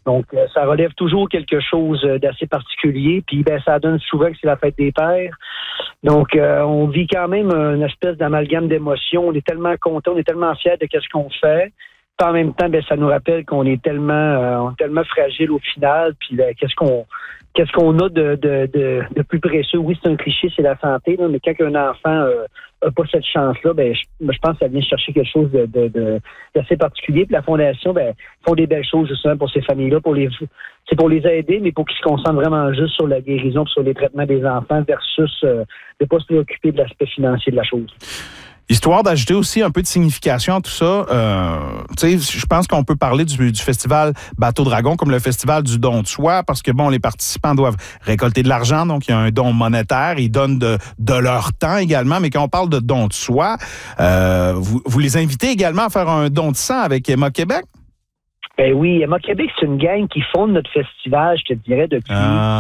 Donc, ça relève toujours quelque chose d'assez particulier. Puis, ça donne souvent que c'est la fête des pères. Donc, on vit quand même une espèce d'amalgame d'émotions. On est tellement content, on est tellement fiers de ce qu'on fait. Puis en même temps, ça nous rappelle qu'on est tellement fragile au final. Puis qu'est-ce qu'on a de plus précieux? Oui, c'est un cliché, c'est la santé, là, mais quand un enfant n'a pas cette chance-là, je pense que ça vient chercher quelque chose d'assez particulier. Puis la Fondation, font des belles choses justement pour ces familles-là, c'est pour les aider, mais pour qu'ils se concentrent vraiment juste sur la guérison, sur les traitements des enfants versus de ne pas se préoccuper de l'aspect financier de la chose. Histoire d'ajouter aussi un peu de signification à tout ça, je pense qu'on peut parler du festival Bateau Dragon comme le festival du don de soi, parce que les participants doivent récolter de l'argent, donc il y a un don monétaire, ils donnent de leur temps également, mais quand on parle de don de soi, vous les invitez également à faire un don de sang avec Emma Québec? Ben oui, Emma Québec, c'est une gang qui fonde notre festival, je te dirais, depuis...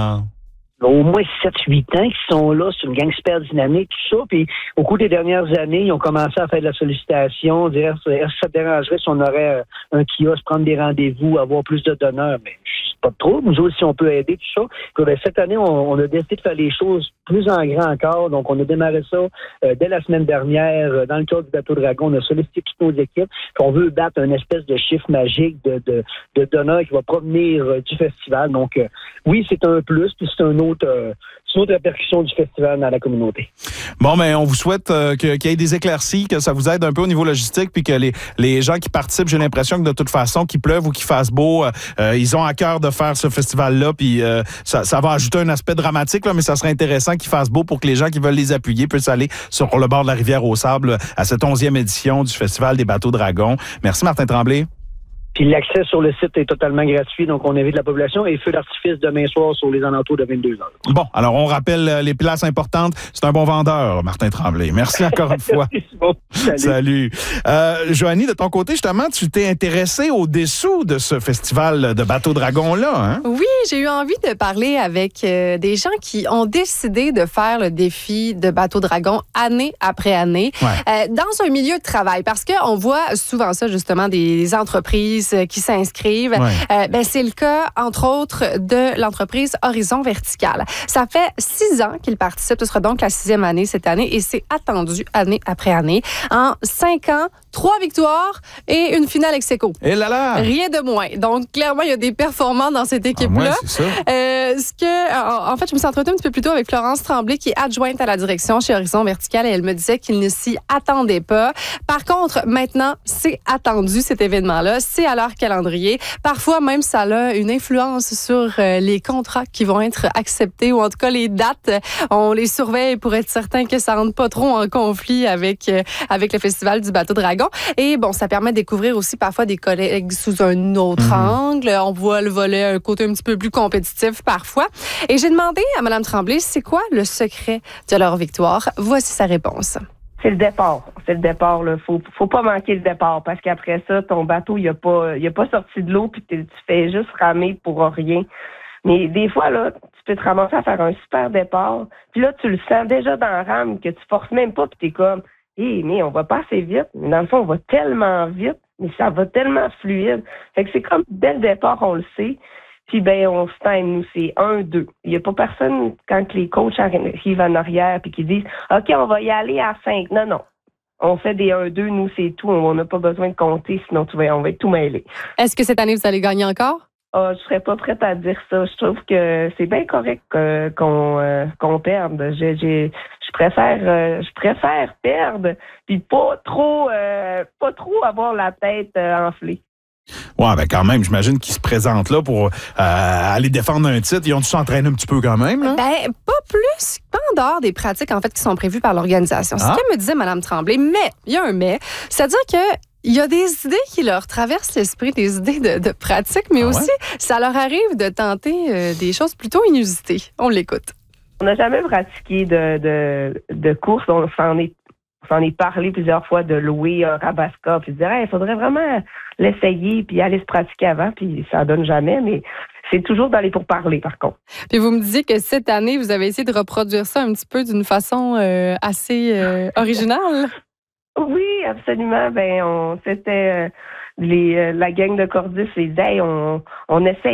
au moins 7-8 ans qu'ils sont là. C'est une gang super dynamique, tout ça. Puis au cours des dernières années, ils ont commencé à faire de la sollicitation, dire est-ce que ça te dérangerait si on aurait un kiosque, prendre des rendez-vous, avoir plus de donneurs. Mais je sais pas trop. Nous aussi, si on peut aider, tout ça. Puis, cette année, on a décidé de faire les choses plus en grand encore. Donc, on a démarré ça dès la semaine dernière. Dans le cadre du Bateau Dragon, on a sollicité toutes nos équipes. Puis on veut battre un espèce de chiffre magique de donneurs qui va provenir du festival. Donc, oui, c'est un plus, puis c'est une autre répercussion du festival dans la communauté. Bon, mais on vous souhaite qu'il y ait des éclaircies, que ça vous aide un peu au niveau logistique, puis que les gens qui participent, j'ai l'impression que de toute façon, qu'il pleuve ou qu'il fasse beau, ils ont à cœur de faire ce festival-là, puis ça va ajouter un aspect dramatique, là, mais ça serait intéressant qu'il fasse beau pour que les gens qui veulent les appuyer puissent aller sur le bord de la rivière au Sable à cette 11e édition du Festival des Bateaux Dragons. Merci, Martin Tremblay. Puis l'accès sur le site est totalement gratuit, donc on invite la population et feu d'artifice demain soir sur les alentours de 22h. Bon, alors on rappelle les places importantes. C'est un bon vendeur, Martin Tremblay. Merci encore une fois. Bon, salut. Joanie, de ton côté, justement, tu t'es intéressée aux dessous de ce festival de Bateau Dragon-là, hein? Oui, j'ai eu envie de parler avec des gens qui ont décidé de faire le défi de Bateau Dragon année après année dans un milieu de travail. Parce qu'on voit souvent ça, justement, des entreprises qui s'inscrivent. C'est le cas, entre autres, de l'entreprise Horizon Vertical. Ça fait 6 ans qu'ils participent. Ce sera donc la 6e année cette année et c'est attendu année après année. En 5 ans, 3 victoires et une finale ex-aequo. Et là là! Rien de moins. Donc, clairement, il y a des performants dans cette équipe-là. C'est ça. En fait, je me suis entretenue un petit peu plus tôt avec Florence Tremblay, qui est adjointe à la direction chez Horizon Vertical, et elle me disait qu'ils ne s'y attendaient pas. Par contre, maintenant, c'est attendu, cet événement-là. C'est à leur calendrier. Parfois, même, ça a une influence sur les contrats qui vont être acceptés, ou en tout cas, les dates. On les surveille pour être certain que ça rentre pas trop en conflit avec le Festival du Bateau Dragon. Et bon, ça permet de découvrir aussi parfois des collègues sous un autre angle. On voit le volet, un côté un petit peu plus compétitif parfois. Et j'ai demandé à Mme Tremblay, c'est quoi le secret de leur victoire? Voici sa réponse. C'est le départ. C'est le départ, là. Faut pas manquer le départ, parce qu'après ça, ton bateau, il a pas sorti de l'eau, puis tu fais juste ramer pour rien. Mais des fois, là, tu peux te ramasser à faire un super départ, puis là, tu le sens déjà dans la rame que tu forces même pas, puis t'es comme, mais on va pas assez vite. Mais dans le fond, on va tellement vite, mais ça va tellement fluide. Fait que c'est comme, dès le départ, on le sait. Puis, on se time, nous, c'est 1-2. Il n'y a pas personne, quand les coachs arrivent en arrière puis qu'ils disent « OK, on va y aller à 5 ». Non. On fait des 1-2, nous, c'est tout. On n'a pas besoin de compter, sinon on va être tout mêlé. Est-ce que cette année, vous allez gagner encore? Je serais pas prête à dire ça. Je trouve que c'est bien correct qu'on perde. Je préfère perdre, puis pas trop avoir la tête enflée. Ouais, quand même, j'imagine qu'ils se présentent là pour aller défendre un titre. Ils ont dû s'entraîner un petit peu quand même, là? Pas plus. Pas en dehors des pratiques, en fait, qui sont prévues par l'organisation. C'est ce que me disait Mme Tremblay. Mais, il y a un mais. C'est-à-dire que il y a des idées qui leur traversent l'esprit, des idées de pratique, mais aussi, ça leur arrive de tenter des choses plutôt inusitées. On l'écoute. On n'a jamais pratiqué de course. On s'en est parlé plusieurs fois de louer un Rabasca, puis de dire, il faudrait vraiment l'essayer, puis aller se pratiquer avant, puis ça donne jamais, mais c'est toujours dans les pourparlers, par contre. Puis vous me disiez que cette année, vous avez essayé de reproduire ça un petit peu d'une façon assez originale. Oui, absolument. C'était la gang de cordistes, et on essaie